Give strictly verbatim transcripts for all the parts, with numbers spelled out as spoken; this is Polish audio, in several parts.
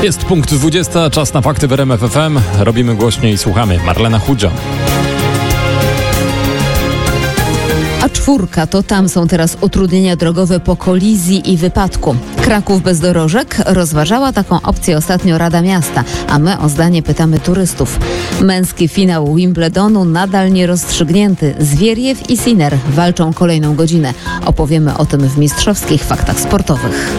Jest punkt dwudziesty, czas na fakty w R M F F M. Robimy głośniej i słuchamy. Marlena Chudzia. A czwórka, to tam są teraz utrudnienia drogowe po kolizji i wypadku. Kraków bez dorożek? Rozważała taką opcję ostatnio Rada Miasta, a my o zdanie pytamy turystów. Męski finał Wimbledonu nadal nierozstrzygnięty. Zwieriew i Sinner walczą kolejną godzinę. Opowiemy o tym w mistrzowskich faktach sportowych.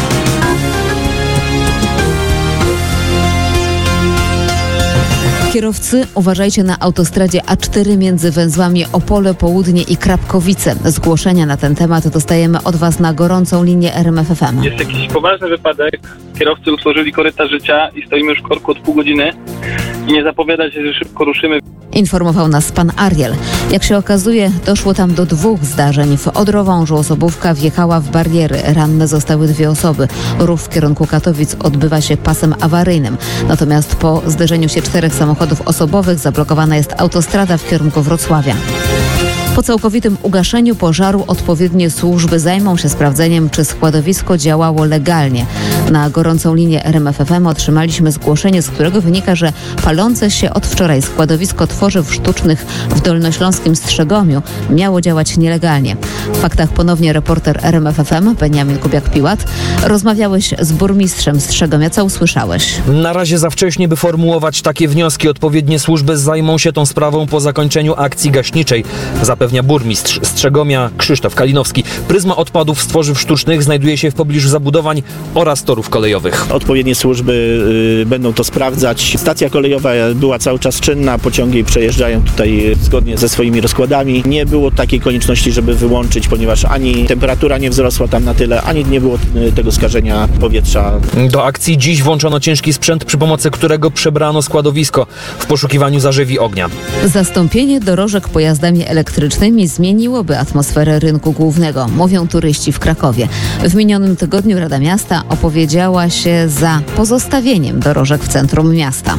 Kierowcy, uważajcie na autostradzie A cztery między węzłami Opole Południe i Krapkowice. Zgłoszenia na ten temat dostajemy od Was na gorącą linię R M F F M. Jest jakiś poważny wypadek, kierowcy utworzyli korytarz życia i stoimy już w korku od pół godziny i nie zapowiada się, że szybko ruszymy. Informował nas pan Ariel. Jak się okazuje, doszło tam do dwóch zdarzeń. W Odrowążu osobówka wjechała w bariery. Ranne zostały dwie osoby. Ruch w kierunku Katowic odbywa się pasem awaryjnym. Natomiast po zderzeniu się czterech samochodów osobowych zablokowana jest autostrada w kierunku Wrocławia. Po całkowitym ugaszeniu pożaru odpowiednie służby zajmą się sprawdzeniem, czy składowisko działało legalnie. Na gorącą linię R M F F M otrzymaliśmy zgłoszenie, z którego wynika, że palące się od wczoraj składowisko tworzyw sztucznych w dolnośląskim Strzegomiu miało działać nielegalnie. W faktach ponownie reporter R M F F M Beniamin Kubiak-Piłat. Rozmawiałeś z burmistrzem Strzegomia. Co usłyszałeś? Na razie za wcześnie, by formułować takie wnioski. Odpowiednie służby zajmą się tą sprawą po zakończeniu akcji gaśniczej. Zapewnia burmistrz Strzegomia Krzysztof Kalinowski. Pryzma odpadów z tworzyw sztucznych znajduje się w pobliżu zabudowań oraz torów kolejowych. Odpowiednie służby y, będą to sprawdzać. Stacja kolejowa była cały czas czynna, pociągi przejeżdżają tutaj zgodnie ze swoimi rozkładami. Nie było takiej konieczności, żeby wyłączyć, ponieważ ani temperatura nie wzrosła tam na tyle, ani nie było y, tego skażenia powietrza. Do akcji dziś włączono ciężki sprzęt, przy pomocy którego przebrano składowisko w poszukiwaniu zarzewi ognia. Zastąpienie dorożek pojazdami elektrycznymi zmieniłoby atmosferę rynku głównego, mówią turyści w Krakowie. W minionym tygodniu Rada Miasta opowiedziała się za pozostawieniem dorożek w centrum miasta.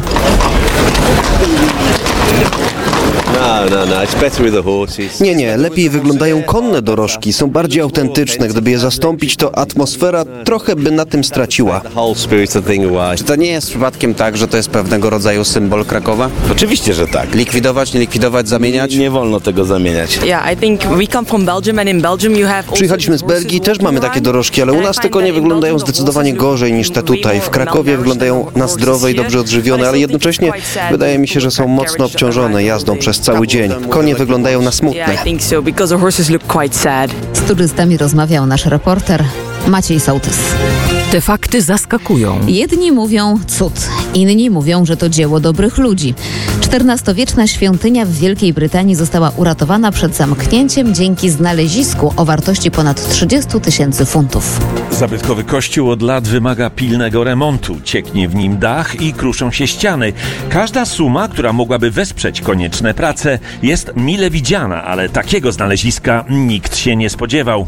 Nie, nie, lepiej wyglądają konne dorożki, są bardziej autentyczne. Gdyby je zastąpić, to atmosfera trochę by na tym straciła. Czy to nie jest przypadkiem tak, że to jest pewnego rodzaju symbol Krakowa? Oczywiście, że tak. Likwidować, nie likwidować, zamieniać? Nie, nie wolno tego zamieniać. Przyjechaliśmy z Belgii, też mamy takie dorożki, ale u nas tylko nie wyglądają zdecydowanie gorzej niż te tutaj. W Krakowie wyglądają na zdrowe i dobrze odżywione, ale jednocześnie wydaje mi się, że są mocno obciążone jazdą przez cały dzień. Konie wyglądają na smutne. Z turystami rozmawiał nasz reporter Maciej Sołtys. Te fakty zaskakują. Jedni mówią cud, inni mówią, że to dzieło dobrych ludzi. czternastowieczna świątynia w Wielkiej Brytanii została uratowana przed zamknięciem dzięki znalezisku o wartości ponad trzydzieści tysięcy funtów. Zabytkowy kościół od lat wymaga pilnego remontu. Cieknie w nim dach i kruszą się ściany. Każda suma, która mogłaby wesprzeć konieczne prace, jest mile widziana, ale takiego znaleziska nikt się nie spodziewał.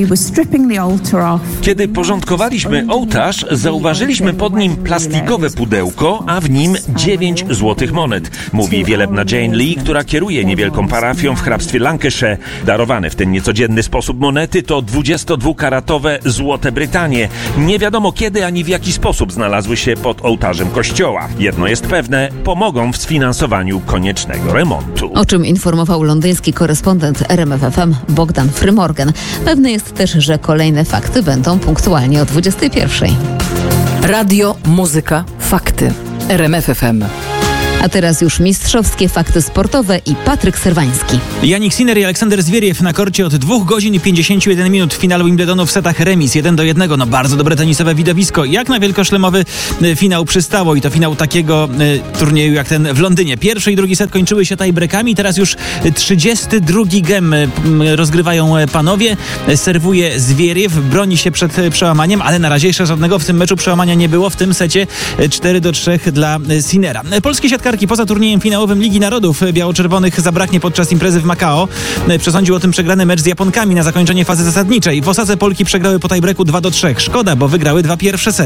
Kiedy porządkowaliśmy ołtarz, zauważyliśmy pod nim plastikowe pudełko, a w nim dziewięć złotych monet. Mówi wielebna Jane Lee, która kieruje niewielką parafią w hrabstwie Lancashire. Darowane w ten niecodzienny sposób monety to dwudziestodwukaratowe złote Brytanie. Nie wiadomo kiedy ani w jaki sposób znalazły się pod ołtarzem kościoła. Jedno jest pewne, pomogą w sfinansowaniu koniecznego remontu. O czym informował londyński korespondent R M F F M Bogdan Frymorgan. Pewne jest też, że kolejne fakty będą punktualnie o dwudziestej pierwszej. Radio, muzyka, fakty. R M F F M. A teraz już mistrzowskie fakty sportowe i Patryk Serwański. Jannik Sinner i Aleksander Zwieriew na korcie od dwóch godzin i pięćdziesięciu jeden minut w finale Wimbledonu w setach remis jeden do jednego. No bardzo dobre tenisowe widowisko. Jak na wielkoszlemowy finał przystało i to finał takiego y, turnieju jak ten w Londynie. Pierwszy i drugi set kończyły się tiebreakami. Teraz już trzydziesty drugi gem y, rozgrywają panowie. Serwuje Zwieriew, broni się przed przełamaniem, ale na razie jeszcze żadnego w tym meczu przełamania nie było. W tym secie cztery do trzech dla Sinnera. Polski siatkarki poza turniejem finałowym Ligi Narodów biało-czerwonych zabraknie podczas imprezy w Makao. Przesądził o tym przegrany mecz z Japonkami na zakończenie fazy zasadniczej. W Osace Polki przegrały po tiebreaku dwa do trzech. Szkoda, bo wygrały dwa pierwsze sety.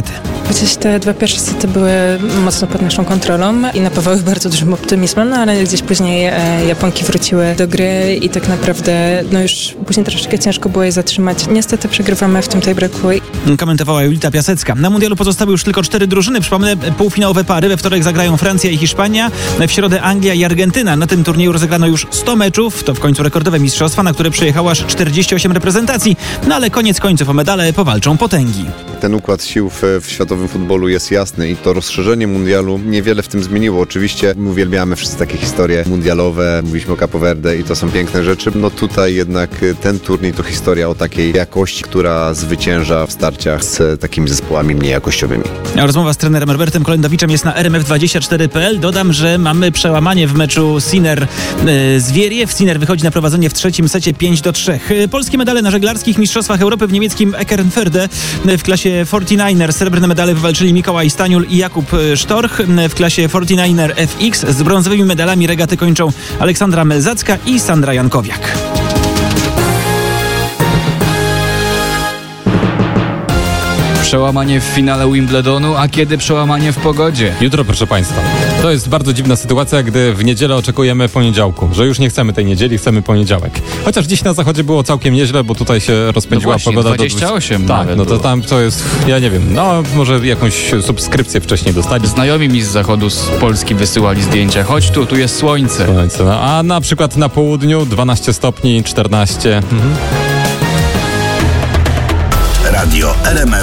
powiedzieć, te dwa pierwsze sety były mocno pod naszą kontrolą i napawały bardzo dużym optymizmem, no ale gdzieś później e, Japonki wróciły do gry i tak naprawdę no już później troszeczkę ciężko było je zatrzymać. Niestety przegrywamy w tym tiebreaku. Komentowała Julita Piasecka. Na mundialu pozostały już tylko cztery drużyny. Przypomnę, półfinałowe pary. We wtorek zagrają Francja i Hiszpania. W środę Anglia i Argentyna. Na tym turnieju rozegrano już sto meczów. To w końcu rekordowe mistrzostwa, na które przyjechało aż czterdzieści osiem reprezentacji. No ale koniec końców o medale powalczą potęgi. Ten układ sił w, w światowym futbolu jest jasny i to rozszerzenie mundialu niewiele w tym zmieniło. Oczywiście uwielbiamy wszyscy takie historie mundialowe. Mówiliśmy o Capo Verde i to są piękne rzeczy. No tutaj jednak ten turniej to historia o takiej jakości, która zwycięża w starciach z takimi zespołami mniej jakościowymi. A rozmowa z trenerem Robertem Kolendowiczem jest na R M F dwadzieścia cztery kropka p l. Dodam, że mamy przełamanie w meczu Sinner-Zwieriew. Sinner wychodzi na prowadzenie w trzecim secie pięć do trzech. Polskie medale na żeglarskich mistrzostwach Europy w niemieckim Eckernförde. W klasie czterdzieści srebrne medale wywalczyli Mikołaj Staniul i Jakub Sztorch. W klasie czterdzieści dziewięć F X z brązowymi medalami regaty kończą Aleksandra Melzacka i Sandra Jankowiak. Przełamanie w finale Wimbledonu, a kiedy przełamanie w pogodzie? Jutro, proszę Państwa. To jest bardzo dziwna sytuacja, gdy w niedzielę oczekujemy poniedziałku, że już nie chcemy tej niedzieli, chcemy poniedziałek. Chociaż dziś na zachodzie było całkiem nieźle, bo tutaj się rozpędziła no właśnie, pogoda dwadzieścia osiem do... Tak, no to było. tam to jest, ja nie wiem, no może jakąś subskrypcję wcześniej dostać. Znajomi mi z zachodu, z Polski wysyłali zdjęcia. Chodź tu, tu jest słońce. Słońce, no, a na przykład na południu dwanaście stopni, czternaście. Mhm. Radio L M F.